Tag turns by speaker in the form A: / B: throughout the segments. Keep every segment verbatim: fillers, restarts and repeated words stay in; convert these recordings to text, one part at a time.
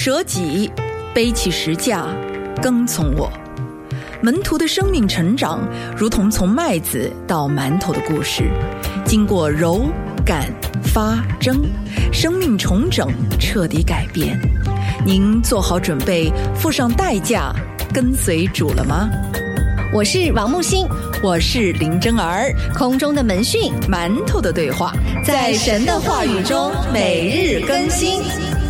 A: 舍己，背起十架，跟从我。门徒的生命成长如同从麦子到馒头的故事，经过揉擀发蒸，生命重整，彻底改变。您做好准备付上代价跟随主了吗？
B: 我是王木星，
A: 我是林真儿。
B: 空中的门讯，
A: 馒头的对话，
B: 在神的话语中每日更新。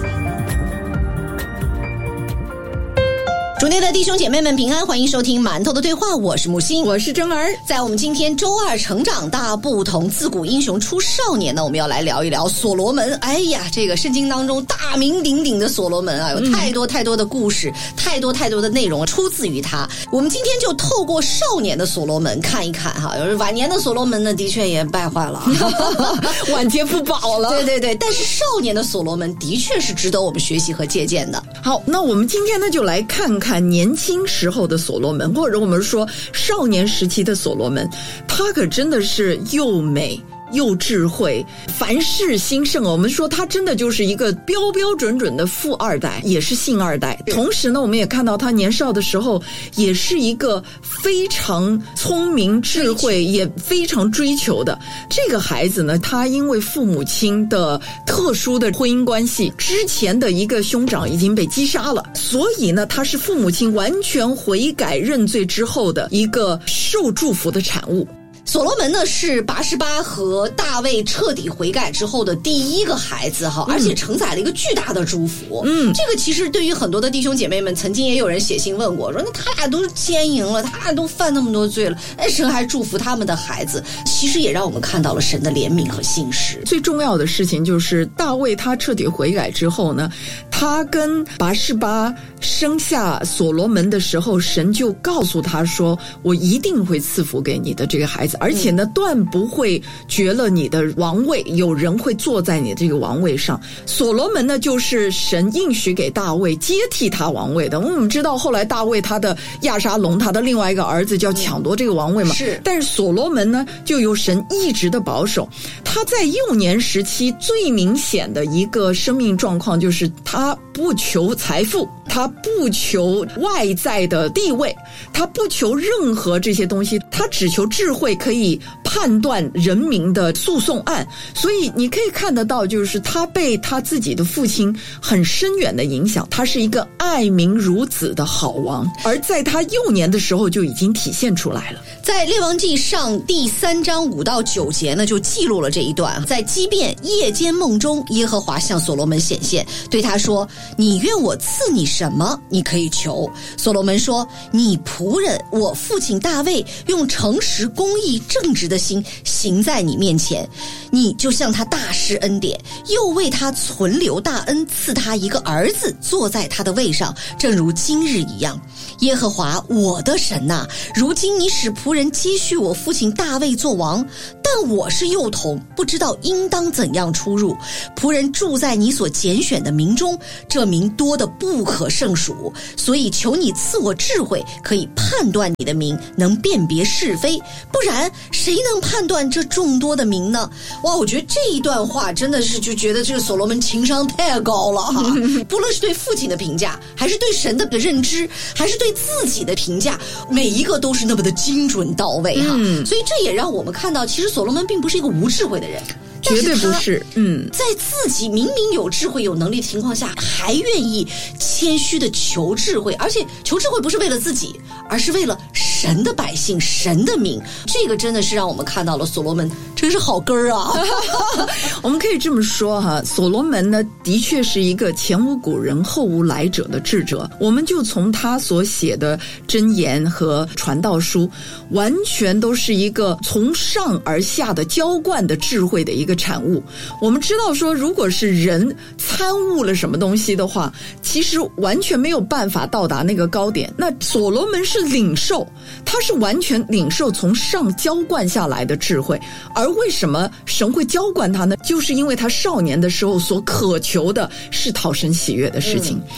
B: 主内的弟兄姐妹们平安，欢迎收听馒头的对话，我是木星，
A: 我是真儿。
B: 在我们今天周二成长大不同，自古英雄出少年呢，我们要来聊一聊所罗门。哎呀，这个圣经当中大名鼎鼎的所罗门啊，有太多太多的故事、嗯、太多太多的内容出自于他。我们今天就透过少年的所罗门看一看哈，晚年的所罗门呢，的确也败坏了，
A: 晚节不保了。
B: 对对对，但是少年的所罗门的确是值得我们学习和借鉴的。
A: 好，那我们今天呢，就来看看年轻时候的所罗门，或者我们说少年时期的所罗门，他可真的是又美又智慧，凡事兴盛。我们说他真的就是一个标标准准的富二代，也是信二代。同时呢，我们也看到他年少的时候也是一个非常聪明智慧也非常追求的这个孩子呢。他因为父母亲的特殊的婚姻关系，之前的一个兄长已经被击杀了，所以呢他是父母亲完全悔改认罪之后的一个受祝福的产物。
B: 所罗门呢是拔示巴和大卫彻底悔改之后的第一个孩子哈，而且承载了一个巨大的祝福。嗯，这个其实对于很多的弟兄姐妹们，曾经也有人写信问过，说那他俩都奸淫了，他俩都犯那么多罪了，哎，神还祝福他们的孩子，其实也让我们看到了神的怜悯和信实。
A: 最重要的事情就是大卫他彻底悔改之后呢，他跟拔示巴生下所罗门的时候，神就告诉他说，我一定会赐福给你的这个孩子，而且呢断不会绝了你的王位，有人会坐在你的这个王位上。所罗门呢就是神应许给大卫接替他王位的。我们知道后来大卫他的亚沙龙，他的另外一个儿子就要抢夺这个王位嘛，是。但是所罗门呢就由神一直的保守。他在幼年时期最明显的一个生命状况就是他不求财富，他不求外在的地位，他不求任何这些东西，他只求智慧可以判断人民的诉讼案。所以你可以看得到，就是他被他自己的父亲很深远的影响，他是一个爱民如子的好王，而在他幼年的时候就已经体现出来了。
B: 在列王记上第三章五到九节呢，就记录了这一段。在基遍夜间梦中，耶和华向所罗门显现，对他说，你愿我赐你什么，你可以求。所罗门说，你仆人我父亲大卫用诚实公义正直的心行在你面前，你就向他大施恩典，又为他存留大恩，赐他一个儿子坐在他的位上，正如今日一样。耶和华我的神哪、啊，如今你使仆人接续我父亲大卫做王，但我是幼童，不知道应当怎样出入。仆人住在你所拣选的民中，这民多得不可胜数，所以求你赐我智慧，可以判断你的民，能辨别是非，不然谁能判断这众多的民呢？哇，我觉得这一段话真的是就觉得这个所罗门情商太高了哈！不论是对父亲的评价，还是对神的认知，还是对自己的评价，每一个都是那么的精准到位哈。嗯、所以这也让我们看到，其实所罗门并不是一个无智慧的人。
A: 绝对不是，嗯，
B: 在自己明明有智慧有能力的情况下，还愿意谦虚的求智慧，而且求智慧不是为了自己，而是为了神的百姓，神的民。这个真的是让我们看到了所罗门真是好根儿啊！
A: 我们可以这么说哈，所罗门呢的确是一个前无古人后无来者的智者。我们就从他所写的箴言和传道书，完全都是一个从上而下的浇灌的智慧的一个产物。我们知道说，如果是人参悟了什么东西的话，其实完全没有办法到达那个高点。那所罗门是领受，他是完全领受从上浇灌下来的智慧。而为什么神会浇灌他呢？就是因为他少年的时候所渴求的是讨神喜悦的事情。嗯，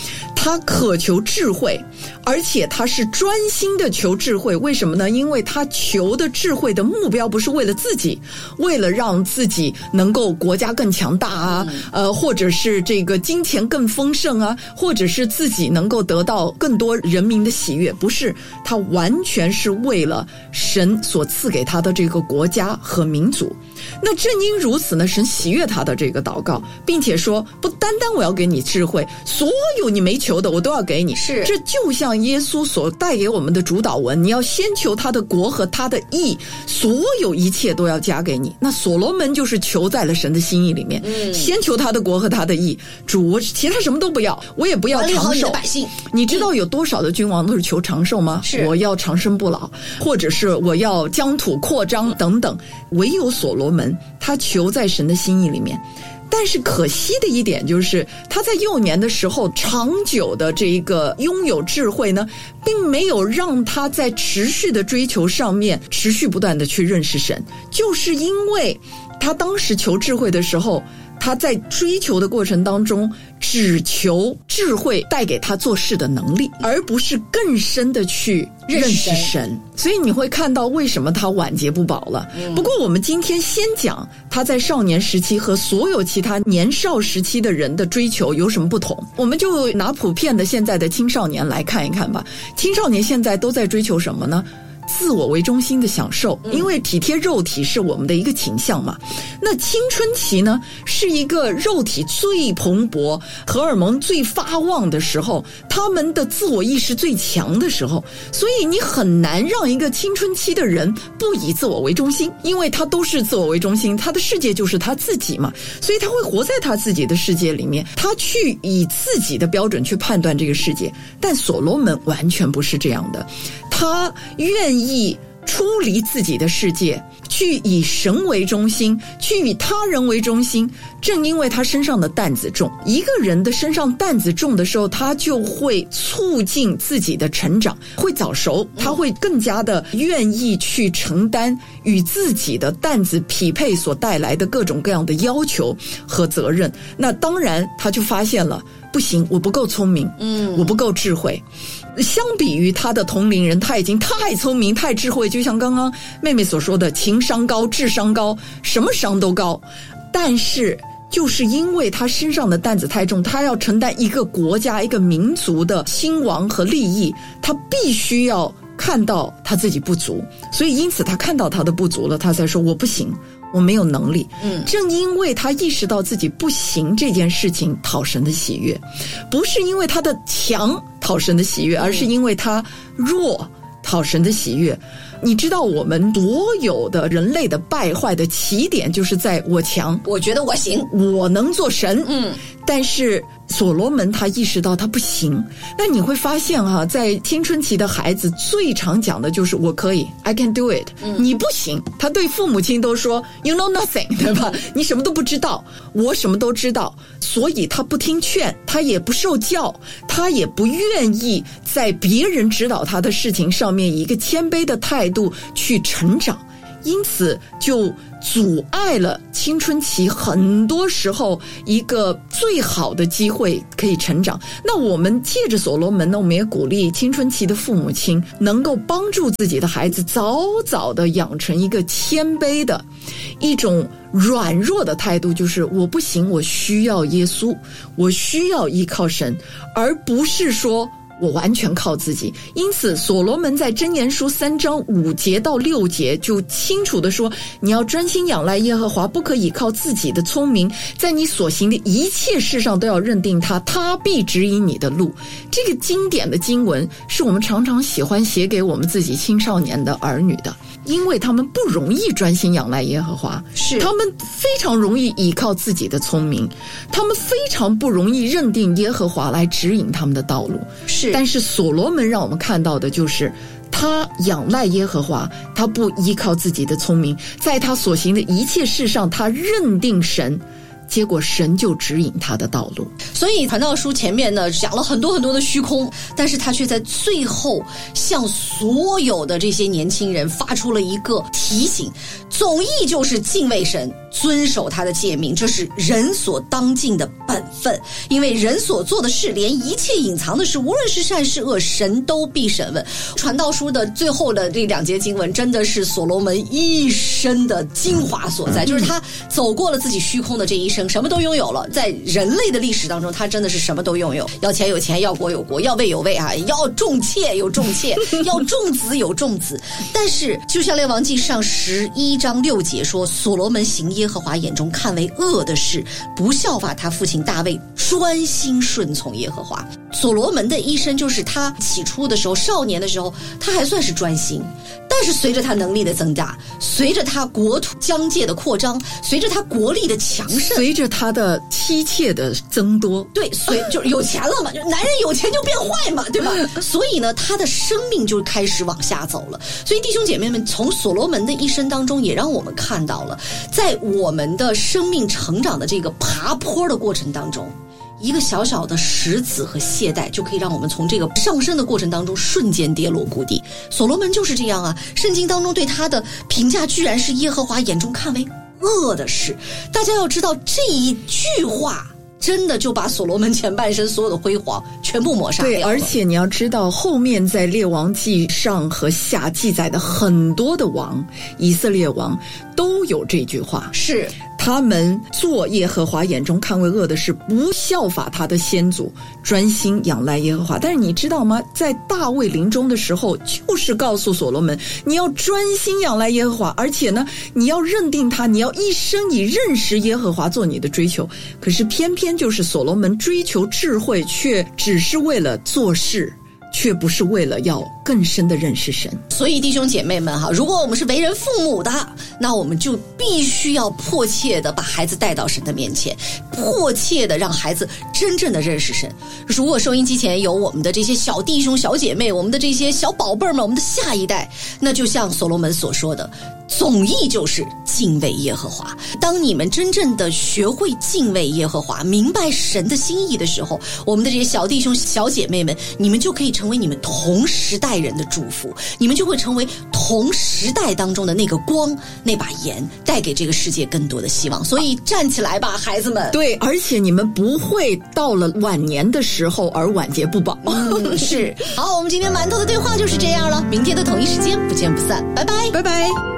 A: 他渴求智慧，而且他是专心的求智慧。为什么呢？因为他求的智慧的目标不是为了自己，为了让自己能够国家更强大啊，呃，或者是这个金钱更丰盛啊，或者是自己能够得到更多人民的喜悦，不是，他完全是为了神所赐给他的这个国家和民族。那正因如此呢，神喜悦他的这个祷告，并且说不单单我要给你智慧，所有你没求的我都要给你。
B: 是，
A: 这就像耶稣所带给我们的主导文，你要先求他的国和他的义，所有一切都要加给你。那所罗门就是求在了神的心意里面，嗯，先求他的国和他的义，主我其他什么都不要，我也不要长寿。
B: 百姓，
A: 你知道有多少的君王都是求长寿吗？是，我要长生不老，或者是我要疆土扩张等等。唯有所罗门他求在神的心意里面。但是可惜的一点就是，他在幼年的时候长久的这一个拥有智慧呢，并没有让他在持续的追求上面持续不断的去认识神。就是因为他当时求智慧的时候，他在追求的过程当中只求智慧带给他做事的能力，而不是更深的去认识神。所以你会看到为什么他晚节不保了。不过我们今天先讲他在少年时期和所有其他年少时期的人的追求有什么不同。我们就拿普遍的现在的青少年来看一看吧。青少年现在都在追求什么呢？自我为中心的享受，因为体贴肉体是我们的一个倾向嘛。那青春期呢，是一个肉体最蓬勃、荷尔蒙最发旺的时候，他们的自我意识最强的时候，所以你很难让一个青春期的人不以自我为中心，因为他都是自我为中心，他的世界就是他自己嘛，所以他会活在他自己的世界里面，他去以自己的标准去判断这个世界。但所罗门完全不是这样的，他愿意出离自己的世界，去以神为中心，去以他人为中心。正因为他身上的担子重，一个人的身上担子重的时候，他就会促进自己的成长，会早熟，他会更加的愿意去承担与自己的担子匹配所带来的各种各样的要求和责任。那当然他就发现了，不行，我不够聪明，嗯，我不够智慧。相比于他的同龄人，他已经太聪明太智慧，就像刚刚妹妹所说的，情商高，智商高，什么商都高。但是就是因为他身上的担子太重，他要承担一个国家一个民族的兴亡和利益，他必须要看到他自己不足，所以因此他看到他的不足了，他才说我不行，我没有能力。嗯，正因为他意识到自己不行这件事情讨神的喜悦，不是因为他的强讨神的喜悦，而是因为他弱讨神的喜悦。你知道我们所有的人类的败坏的起点就是在我强，
B: 我觉得我行，
A: 我能做神。
B: 嗯，
A: 但是所罗门他意识到他不行。那你会发现哈、啊，在青春期的孩子最常讲的就是我可以 I can do it、嗯、你不行，他对父母亲都说 you know nothing， 对吧？你什么都不知道，我什么都知道。所以他不听劝，他也不受教，他也不愿意在别人指导他的事情上面以一个谦卑的态度去成长，因此就阻碍了青春期很多时候一个最好的机会可以成长。那我们借着所罗门呢，我们也鼓励青春期的父母亲能够帮助自己的孩子早早的养成一个谦卑的一种软弱的态度，就是我不行，我需要耶稣，我需要依靠神，而不是说我完全靠自己。因此所罗门在箴言书三章五节到六节就清楚地说，你要专心仰赖耶和华，不可倚靠自己的聪明，在你所行的一切事上都要认定他，他必指引你的路。这个经典的经文是我们常常喜欢写给我们自己青少年的儿女的，因为他们不容易专心仰赖耶和华，是他们非常容易倚靠自己的聪明，他们非常不容易认定耶和华来指引他们的道路。是，但是所罗门让我们看到的就是他仰赖耶和华，他不依靠自己的聪明，在他所行的一切事上他认定神，结果神就指引他的道路。
B: 所以传道书前面呢讲了很多很多的虚空，但是他却在最后向所有的这些年轻人发出了一个提醒，总意就是敬畏神， 遵守他的诫命，这是人所当尽的本分。因为人所做的事，连一切隐藏的事，无论是善是恶，神都必审问。传道书的最后的这两节经文，真的是所罗门一生的精华所在，就是他走过了自己虚空的这一生，什么都拥有了。在人类的历史当中，他真的是什么都拥有，要钱有钱，要国有国，要位有位啊，要重妾有重妾，要重子有重子。但是就像列王记上十一章六节说，所罗门行耶和华眼中看为恶的事，不效法他父亲大卫，专心顺从耶和华。所罗门的一生，就是他起初的时候，少年的时候，他还算是专心，但是随着他能力的增大，随着他国土疆界的扩张，随着他国力的强盛，
A: 随着他的妻妾的增多，
B: 对，随就是有钱了嘛，就男人有钱就变坏嘛，对吧？所以呢，他的生命就开始往下走了。所以弟兄姐妹们，从所罗门的一生当中，也让我们看到了，在我们的生命成长的这个爬坡的过程当中，一个小小的石子和懈怠，就可以让我们从这个上升的过程当中瞬间跌落谷底。所罗门就是这样啊，圣经当中对他的评价居然是耶和华眼中看为恶的事。大家要知道，这一句话真的就把所罗门前半生所有的辉煌全部抹杀掉了。
A: 对，而且你要知道，后面在列王记上和下记载的很多的王，以色列王都有这句话，
B: 是
A: 他们做耶和华眼中看为恶的事，不效法他的先祖，专心仰赖耶和华。但是你知道吗？在大卫临终的时候，就是告诉所罗门，你要专心仰赖耶和华，而且呢，你要认定他，你要一生以认识耶和华做你的追求。可是偏偏就是所罗门追求智慧，却只是为了做事，却不是为了要更深的认识神。
B: 所以弟兄姐妹们哈，如果我们是为人父母的，那我们就必须要迫切的把孩子带到神的面前，迫切的让孩子真正的认识神。如果收音机前有我们的这些小弟兄小姐妹，我们的这些小宝贝们，我们的下一代，那就像所罗门所说的，总意就是敬畏耶和华。当你们真正的学会敬畏耶和华，明白神的心意的时候，我们的这些小弟兄小姐妹们，你们就可以成为你们同时代人的祝福，你们就会成为同时代当中的那个光，那把盐，带给这个世界更多的希望。所以站起来吧，孩子们。
A: 对，而且你们不会到了晚年的时候而晚节不保。
B: 嗯，是。好，我们今天馒头的对话就是这样了，明天的同一时间不见不散，拜拜，
A: 拜拜。